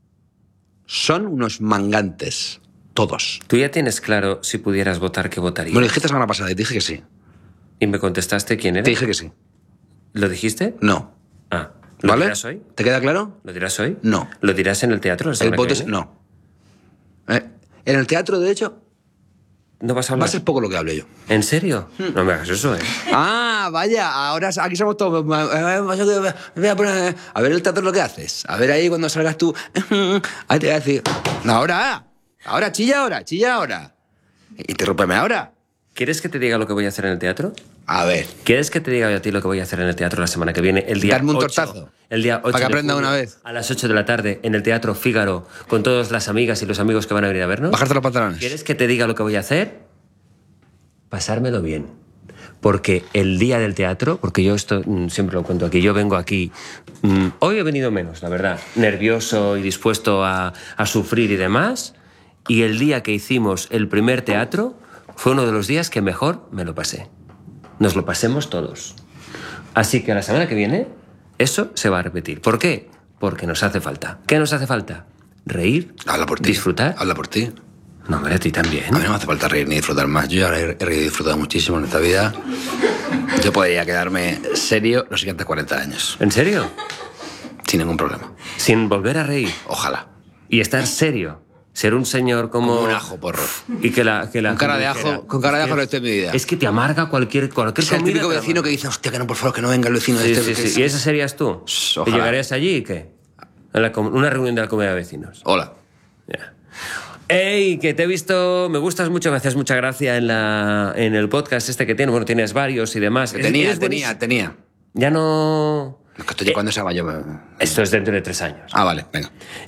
Son unos mangantes. Todos. ¿Tú ya tienes claro si pudieras votar qué votarías? Me lo dijiste la semana pasada y te dije que sí. ¿Y me contestaste quién era? Te dije que sí. ¿Lo dijiste? No. Ah. ¿Lo ¿Vale? dirás hoy? ¿Te queda claro? ¿Lo dirás hoy? No. ¿Lo dirás en el teatro? El voto es no. En el teatro, de hecho, ¿No vas a va hablar? a ser poco lo que hable yo. ¿En serio? No me hagas eso, Ah, vaya, ahora aquí somos todos. Voy a poner. A ver el teatro lo que haces. A ver ahí cuando salgas tú. Ahí te voy a decir. No, ahora. Ahora, chilla ahora. Interrúmpeme ahora. ¿Quieres que te diga lo que voy a hacer en el teatro? A ver. ¿Quieres que te diga a ti lo que voy a hacer en el teatro la semana que viene? El día Darme un 8, tortazo. El día 8 Para que de aprenda julio, una vez. A las 8 de la tarde en el Teatro Fígaro con todas las amigas y los amigos que van a venir a vernos. Bajarte los pantalones. ¿Quieres que te diga lo que voy a hacer? Pasármelo bien. Porque el día del teatro, porque yo esto siempre lo cuento aquí, yo vengo aquí, hoy he venido menos, la verdad, nervioso y dispuesto a sufrir y demás, y el día que hicimos el primer teatro fue uno de los días que mejor me lo pasé. Nos lo pasemos todos. Así que la semana que viene eso se va a repetir. ¿Por qué? Porque nos hace falta. ¿Qué nos hace falta? Reír, Habla por ti. disfrutar. Habla por ti. No, hombre, a ti también. A mí no me hace falta reír ni disfrutar más. Yo ya he reído y disfrutado muchísimo en esta vida. Yo podría quedarme serio los siguientes 40 años. ¿En serio? Sin ningún problema. Sin volver a reír. Ojalá. Y estar serio. Ser un señor como un ajo porro. Y que la Con cara de ajo, con cara de ajo no estoy en mi vida. Es que te amarga cualquier Es el comida. típico vecino que dice, hostia, que no, por favor, que no venga el vecino de Sí. ¿Y ese serías tú? Ojalá. ¿Y llegarías allí y qué? Una reunión de la comunidad de vecinos. Hola. Ya. ¡Ey! Que te he visto, me gustas mucho, me haces mucha gracia en el podcast este que tienes. Bueno, tienes varios y demás. Tenía. Ya no... Es que estoy cuando se va yo. Esto es dentro de 3 años. Ah, vale, venga.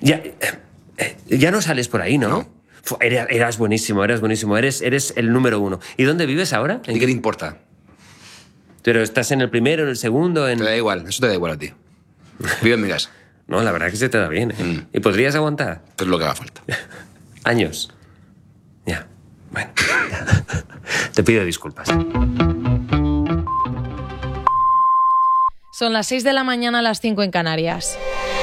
Ya no sales por ahí, ¿no? No. Eras buenísimo. Eres el número 1. ¿Y dónde vives ahora? ¿Y qué te importa? Pero estás en el primero, en el segundo, Te da igual, eso te da igual a ti. Vivo en mi casa. No, la verdad que se te da bien, ¿eh? ¿Y podrías aguantar? Es lo que haga falta. Años. Ya. Bueno. Te pido disculpas. Son las 6 de la mañana, las 5 en Canarias.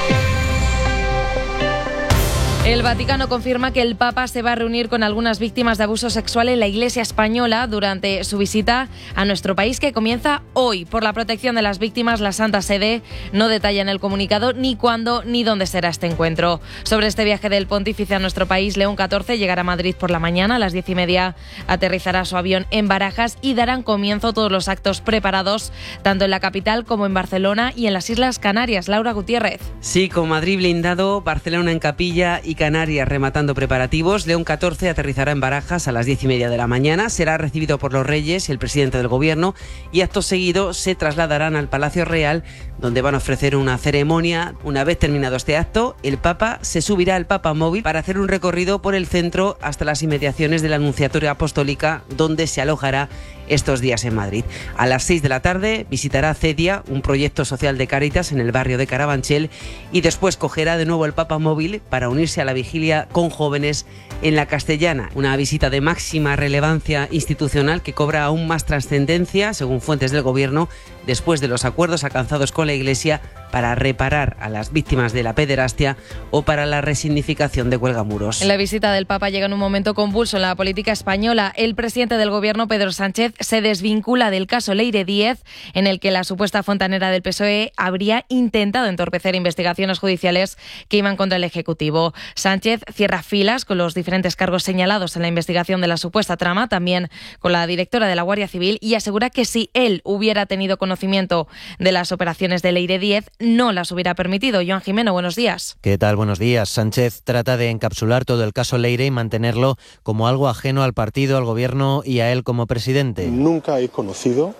El Vaticano confirma que el Papa se va a reunir con algunas víctimas de abuso sexual en la Iglesia española durante su visita a nuestro país, que comienza hoy. Por la protección de las víctimas, la Santa Sede no detalla en el comunicado ni cuándo ni dónde será este encuentro. Sobre este viaje del pontífice a nuestro país, León XIV llegará a Madrid por la mañana. A las 10:30 aterrizará su avión en Barajas y darán comienzo todos los actos preparados, tanto en la capital como en Barcelona y en las Islas Canarias. Laura Gutiérrez. Sí, con Madrid blindado, Barcelona en capilla y Canarias rematando preparativos. León XIV aterrizará en Barajas a las 10:30 de la mañana. Será recibido por los reyes y el presidente del gobierno y acto seguido se trasladarán al Palacio Real, donde van a ofrecer una ceremonia. Una vez terminado este acto, el Papa se subirá al Papamóvil para hacer un recorrido por el centro hasta las inmediaciones de la Anunciatura Apostólica, donde se alojará estos días en Madrid. A las 6 de la tarde visitará Cedia, un proyecto social de Cáritas en el barrio de Carabanchel, y después cogerá de nuevo el Papa móvil para unirse a la vigilia con jóvenes en la Castellana. Una visita de máxima relevancia institucional que cobra aún más trascendencia, según fuentes del Gobierno, después de los acuerdos alcanzados con la Iglesia para reparar a las víctimas de la pederastia o para la resignificación de Cuelgamuros. La visita del Papa llega en un momento convulso en la política española. El presidente del Gobierno, Pedro Sánchez, se desvincula del caso Leire Díez, en el que la supuesta fontanera del PSOE habría intentado entorpecer investigaciones judiciales que iban contra el Ejecutivo. Sánchez cierra filas con los diferentes cargos señalados en la investigación de la supuesta trama, también con la directora de la Guardia Civil, y asegura que si él hubiera tenido conocimiento de las operaciones de Leire Díez, no las hubiera permitido. Joan Jimeno, buenos días. ¿Qué tal? Buenos días. Sánchez trata de encapsular todo el caso Leire y mantenerlo como algo ajeno al partido, al Gobierno y a él como presidente. Nunca he conocido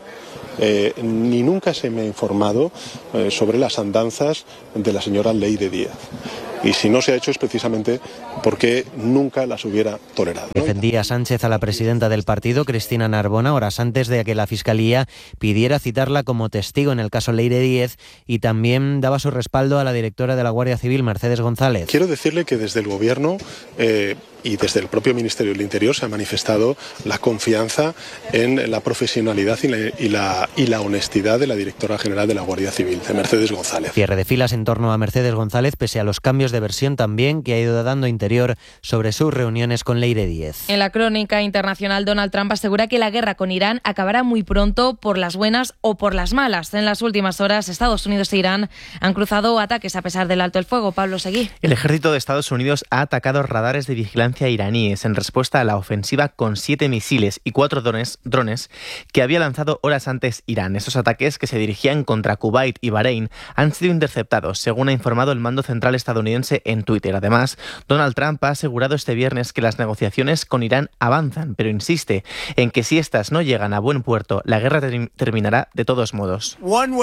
ni nunca se me ha informado sobre las andanzas de la señora Leire Díez. Y si no se ha hecho es precisamente porque nunca las hubiera tolerado. Defendía Sánchez a la presidenta del partido, Cristina Narbona, horas antes de que la Fiscalía pidiera citarla como testigo en el caso Leire Díez, y también daba su respaldo a la directora de la Guardia Civil, Mercedes González. Quiero decirle que desde el Gobierno y desde el propio Ministerio del Interior se ha manifestado la confianza en la profesionalidad y la honestidad de la directora general de la Guardia Civil, de Mercedes González. Cierre de filas en torno a Mercedes González, pese a los cambios de versión también que ha ido dando Interior sobre sus reuniones con Leire Díez. En la crónica internacional, Donald Trump asegura que la guerra con Irán acabará muy pronto por las buenas o por las malas. En las últimas horas, Estados Unidos e Irán han cruzado ataques a pesar del alto el fuego. Pablo Seguí. El ejército de Estados Unidos ha atacado radares de vigilancia iraníes en respuesta a la ofensiva con 7 misiles y 4 drones que había lanzado horas antes Irán. Esos ataques, que se dirigían contra Kuwait y Bahrein, han sido interceptados, según ha informado el mando central estadounidense en Twitter. Además, Donald Trump ha asegurado este viernes que las negociaciones con Irán avanzan, pero insiste en que si estas no llegan a buen puerto, la guerra terminará de todos modos.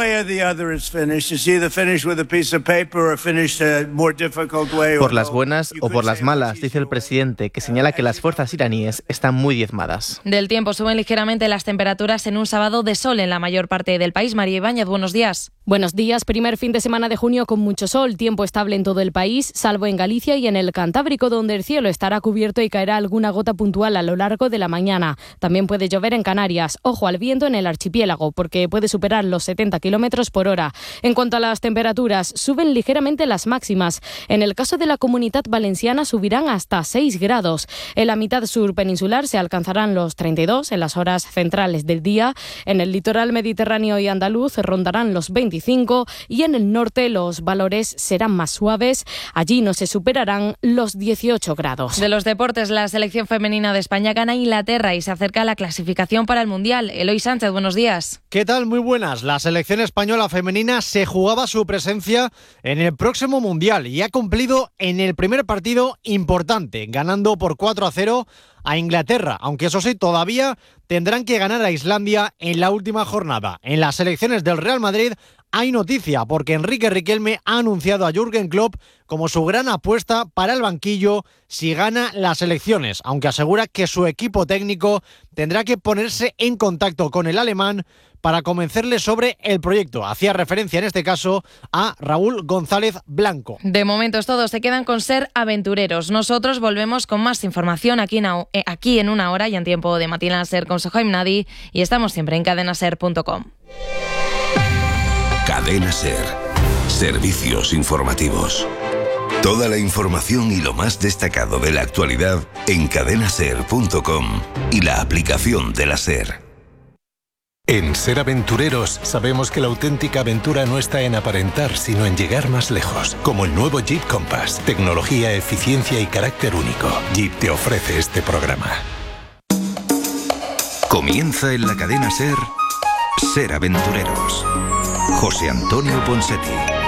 Por las buenas o por las malas, dice el presidente, que señala que las fuerzas iraníes están muy diezmadas. Del tiempo, suben ligeramente las temperaturas en un sábado de sol en la mayor parte del país. María Ibáñez, buenos días. Buenos días. Primer fin de semana de junio con mucho sol, tiempo estable en todo el país, salvo en Galicia y en el Cantábrico, donde el cielo estará cubierto y caerá alguna gota puntual a lo largo de la mañana. También puede llover en Canarias. Ojo al viento en el archipiélago, porque puede superar los 70 kilómetros por hora. En cuanto a las temperaturas, suben ligeramente las máximas. En el caso de la Comunidad Valenciana subirán hasta 6 grados. En la mitad sur peninsular se alcanzarán los 32 en las horas centrales del día. En el litoral mediterráneo y andaluz rondarán los 25 y en el norte los valores serán más suaves. Allí no se superarán los 18 grados. De los deportes, la selección femenina de España gana a Inglaterra y se acerca a la clasificación para el Mundial. Eloy Sánchez, buenos días. ¿Qué tal? Muy buenas. La selección española femenina se jugaba su presencia en el próximo Mundial y ha cumplido en el primer partido importante, ganando por 4-0 a Inglaterra, aunque eso sí, todavía tendrán que ganar a Islandia en la última jornada. En las selecciones del Real Madrid hay noticia, porque Enrique Riquelme ha anunciado a Jürgen Klopp como su gran apuesta para el banquillo si gana las elecciones, aunque asegura que su equipo técnico tendrá que ponerse en contacto con el alemán para convencerle sobre el proyecto. Hacía referencia en este caso a Raúl González Blanco. De momento todos se quedan con Ser Aventureros. Nosotros volvemos con más información aquí en una hora y en tiempo de Matinal Ser con Sohaim Nadi, y estamos siempre en cadenaser.com. Cadena Ser. Servicios informativos. Toda la información y lo más destacado de la actualidad en cadenaser.com y la aplicación de la Ser. En Ser Aventureros sabemos que la auténtica aventura no está en aparentar, sino en llegar más lejos. Como el nuevo Jeep Compass. Tecnología, eficiencia y carácter único. Jeep te ofrece este programa. Comienza en la cadena Ser, Ser Aventureros. José Antonio Ponseti.